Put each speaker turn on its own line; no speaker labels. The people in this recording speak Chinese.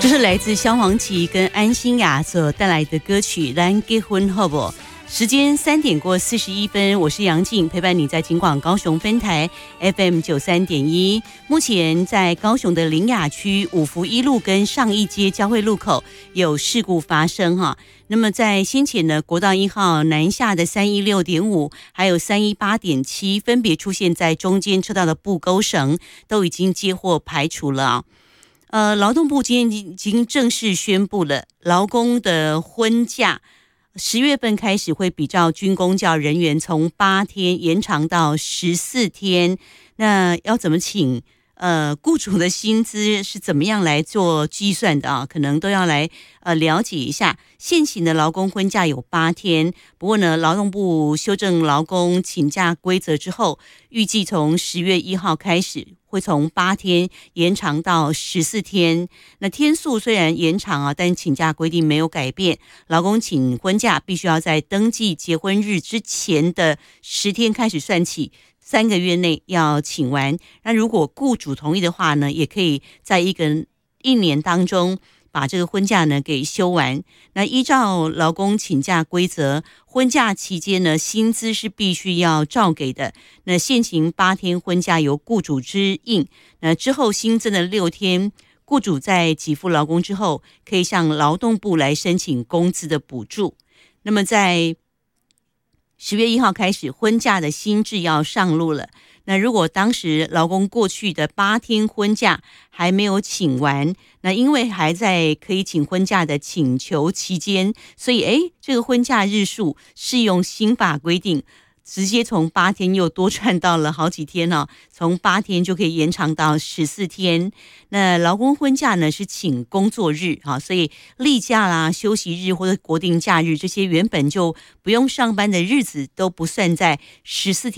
这是来自萧煌奇跟安心亚所带来的歌曲《咱结婚好不好》。时间3:41，我是杨静，陪伴你在警广高雄分台 FM 93.1。目前在高雄的苓雅区五福一路跟上一街交汇路口有事故发生哈。那么在先前呢，国道1号南下的316.5还有318.7分别出现在中间车道的布钩绳都已经接获排除了劳动部今天已经正式宣布了，劳工的婚假10月份开始会比照军公教人员从8天延长到14天。那要怎么请雇主的薪资是怎么样来做计算的啊？可能都要来了解一下。现行的劳工婚假有8天，不过呢，劳动部修正劳工请假规则之后，预计从10月1号开始，会从8天延长到14天。那天数虽然延长啊，但请假规定没有改变。劳工请婚假必须要在登记结婚日之前的10天开始算起，3个月内要请完。那如果雇主同意的话呢，也可以在一年当中把这个婚假呢给休完。那依照劳工请假规则，婚假期间呢，薪资是必须要照给的。那现行8天婚假由雇主支应，那之后新增的6天，雇主在给付劳工之后，可以向劳动部来申请工资的补助。那么在10月1号开始，婚假的新制要上路了。那如果当时劳工过去的8天婚假还没有请完，那因为还在可以请婚假的请求期间，所以这个婚假日数适用新法规定，直接从8天又多赚到了好几天哦，从8天就可以延长到14天。那劳工婚假呢是请工作日啊，所以例假啦、休息日或者国定假日这些原本就不用上班的日子都不算在14天